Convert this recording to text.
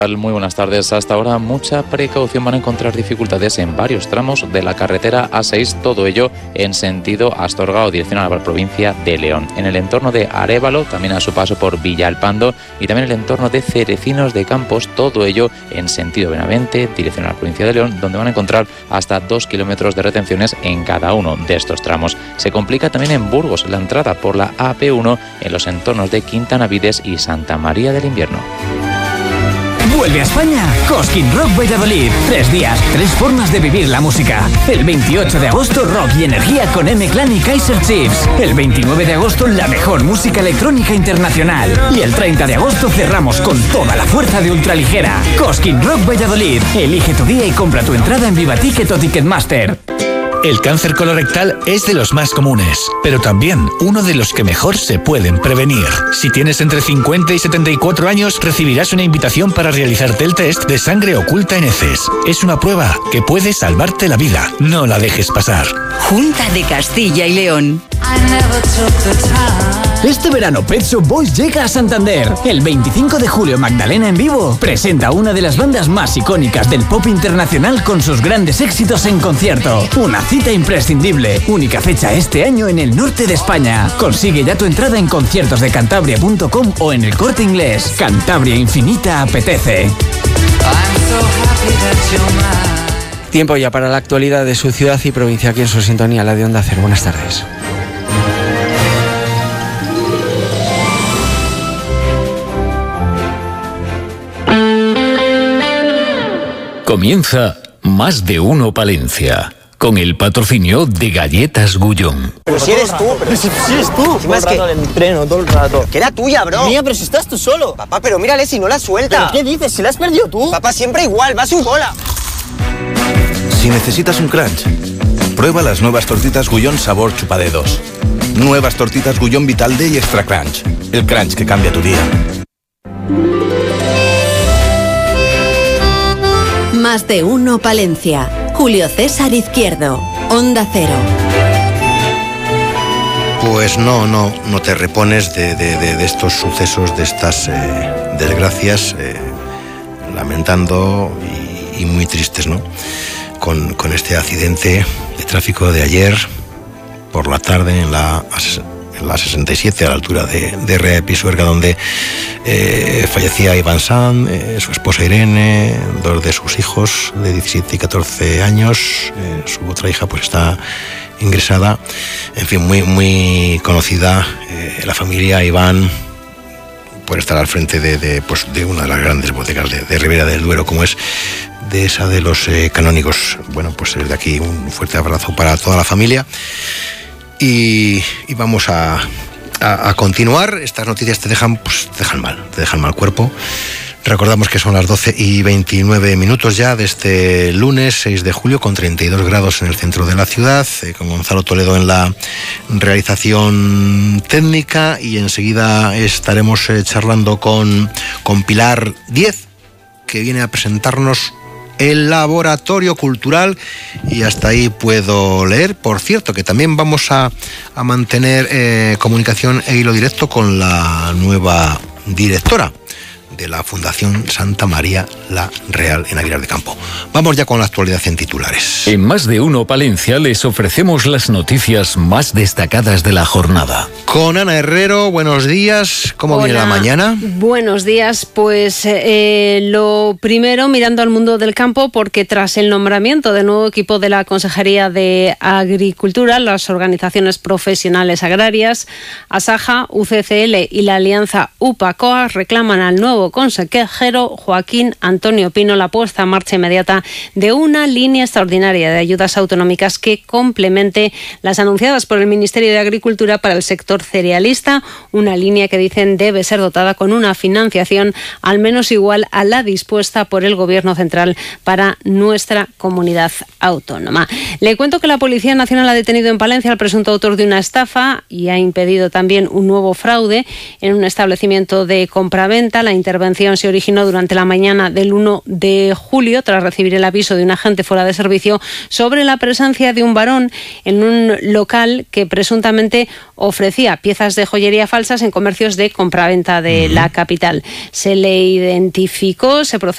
Muy buenas tardes. Hasta ahora mucha precaución, van a encontrar dificultades en varios tramos de la carretera A6, todo ello en sentido Astorga o dirección a la provincia de León. En el entorno de Arévalo, también a su paso por Villalpando y también el entorno de Cerecinos de Campos, todo ello en sentido Benavente, dirección a la provincia de León, donde van a encontrar hasta 2 kilómetros de retenciones en cada uno de estos tramos. Se complica también en Burgos la entrada por la AP1 en los entornos de Quintanavides y Santa María del Invierno. Vuelve a España Cosquín Rock Valladolid. 3 días, 3 formas de vivir la música. El 28 de agosto, rock y energía con M-Clan y Kaiser Chiefs. El 29 de agosto, la mejor música electrónica internacional. Y el 30 de agosto cerramos con toda la fuerza de ultraligera. Cosquín Rock Valladolid. Elige tu día y compra tu entrada en Vivaticket o Ticketmaster. El cáncer colorectal es de los más comunes, pero también uno de los que mejor se pueden prevenir. Si tienes entre 50 y 74 años, recibirás una invitación para realizarte el test de sangre oculta en heces. Es una prueba que puede salvarte la vida. No la dejes pasar. Junta de Castilla y León. Este verano Pet Shop Boys llega a Santander. El 25 de julio Magdalena en vivo presenta una de las bandas más icónicas del pop internacional con sus grandes éxitos en concierto. Una cita imprescindible. Única fecha este año en el norte de España. Consigue ya tu entrada en conciertosdecantabria.com o en El Corte Inglés. Cantabria infinita apetece. Tiempo ya para la actualidad de su ciudad y provincia aquí en su sintonía, la de Onda Cero. Buenas tardes. Comienza Más de Uno Palencia, con el patrocinio de Galletas Gullón. Pero si eres tú, pero si eres tú. Todo el rato en el entreno, todo el rato. Que era tuya, bro. Mía, pero si estás tú solo. Papá, pero mírale si no la suelta. ¿Pero qué dices? Si la has perdido tú. Papá, siempre igual, va a su bola. Si necesitas un crunch, prueba las nuevas tortitas Gullón sabor chupadedos. Nuevas tortitas Gullón Vital D y Extra Crunch. El crunch que cambia tu día. Más de Uno Palencia. Julio César Izquierdo. Onda Cero. Pues no te repones de estos sucesos, de estas desgracias, lamentando y muy tristes, ¿no? Con este accidente de tráfico de ayer por la tarde en la 67, a la altura de Rea de Pisuerga, donde fallecía Iván Sanz, su esposa Irene, 2 de sus hijos de 17 y 14 años, su otra hija pues está ingresada. En fin, muy conocida la familia Iván por estar al frente de una de las grandes bodegas de Ribera del Duero, como es de esa de los Canónigos. Bueno, pues desde aquí un fuerte abrazo para toda la familia. Y vamos a continuar. Estas noticias te dejan mal cuerpo. Recordamos que son las 12:29 ya de este lunes 6 de julio, con 32 grados en el centro de la ciudad, con Gonzalo Toledo en la realización técnica, y enseguida estaremos charlando con Pilar 10, que viene a presentarnos el laboratorio cultural, y hasta ahí puedo leer. Por cierto, que también vamos a mantener comunicación e hilo directo con la nueva directora de la Fundación Santa María la Real en Aguilar de Campo. Vamos ya con la actualidad en titulares. En Más de Uno Palencia les ofrecemos las noticias más destacadas de la jornada. Con Ana Herrero, buenos días. ¿Cómo viene la mañana? Buenos días. Pues lo primero, mirando al mundo del campo, porque tras el nombramiento del nuevo equipo de la Consejería de Agricultura, las organizaciones profesionales agrarias, Asaja, UCCL y la alianza UPA-COA reclaman al nuevo consejero Joaquín Antonio Pino la puesta en marcha inmediata de una línea extraordinaria de ayudas autonómicas que complemente las anunciadas por el Ministerio de Agricultura para el sector cerealista, una línea que dicen debe ser dotada con una financiación al menos igual a la dispuesta por el Gobierno central para nuestra comunidad autónoma. Le cuento que la Policía Nacional ha detenido en Palencia al presunto autor de una estafa y ha impedido también un nuevo fraude en un establecimiento de compraventa. La intervención se originó durante la mañana del 1 de julio tras recibir el aviso de un agente fuera de servicio sobre la presencia de un varón en un local que presuntamente ofrecía piezas de joyería falsas en comercios de compraventa de la capital. Se le identificó, se procedió